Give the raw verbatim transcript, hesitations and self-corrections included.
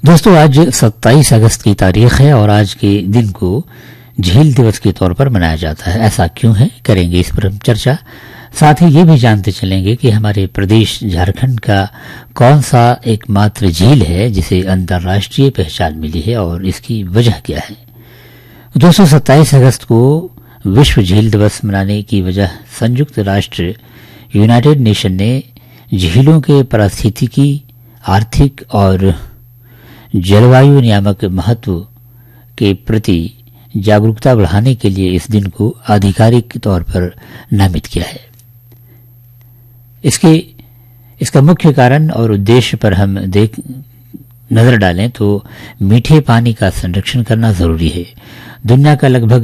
दोस्तों, आज सत्ताईस अगस्त की तारीख है और आज के दिन को झील दिवस के तौर पर मनाया जाता है। ऐसा क्यों है, करेंगे इस पर हम चर्चा। साथ ही ये भी जानते चलेंगे कि हमारे प्रदेश झारखंड का कौन सा एकमात्र झील है जिसे अंतर्राष्ट्रीय पहचान मिली है और इसकी वजह क्या है। दोस्तों, सत्ताईस अगस्त को विश्व झील दिवस मनाने की वजह संयुक्त राष्ट्र यूनाइटेड नेशन ने झीलों के पारिस्थितिकी, आर्थिक और जलवायु नियामक महत्व के प्रति जागरूकता बढ़ाने के लिए इस दिन को आधिकारिक तौर पर नामित किया है। इसके इसका मुख्य कारण और उद्देश्य पर हम देख नजर डालें तो मीठे पानी का संरक्षण करना जरूरी है। दुनिया का लगभग